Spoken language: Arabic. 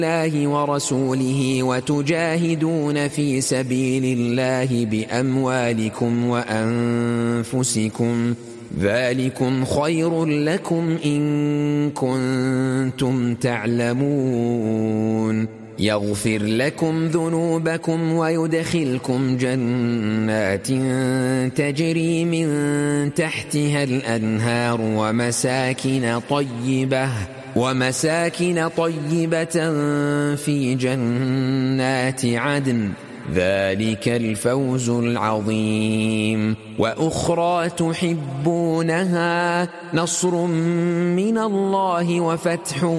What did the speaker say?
الله ورسوله وتجاهدون في سبيل الله بأموالكم وأنفسكم ذلكم خير لكم إن كنتم تعلمون يغفر لكم ذنوبكم ويدخلكم جنات تجري من تحتها الأنهار ومساكن طيبة في جنات عدن ذلك الفوز العظيم وأخرى تحبونها نصر من الله وفتح